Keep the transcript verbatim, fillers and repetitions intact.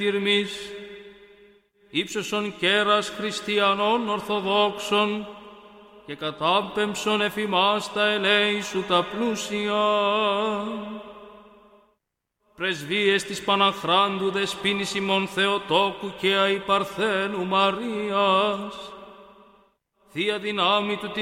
Ηρμής, ύψωσον κέρας χριστιανών Ορθοδόξων και κατάπεμψον εφ' ημάς τα ελέη σου τα πλούσια. Πρεσβείες της Παναχράντου Δεσποίνης ημών Θεοτόκου και Αϊπαρθένου Μαρίας, Θεία δυνάμει του